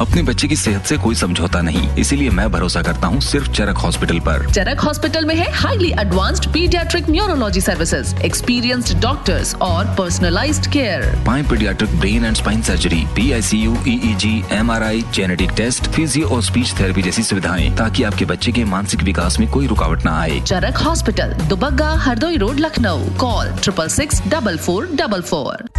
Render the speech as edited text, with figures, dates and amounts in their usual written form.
अपने बच्चे की सेहत से कोई समझौता नहीं, इसीलिए मैं भरोसा करता हूँ सिर्फ चरक हॉस्पिटल पर। चरक हॉस्पिटल में है highly advanced paediatric neurology services, experienced doctors और पर्सनलाइज्ड केयर। पाए paediatric brain and spine surgery, PICU, EEG, MRI, genetic test, physio और स्पीच थेरेपी जैसी सुविधाएं, ताकि आपके बच्चे के मानसिक विकास में कोई रुकावट न आए। चरक hospital, Dubagga, Hardoi road, Lucknow. Call 666 4444।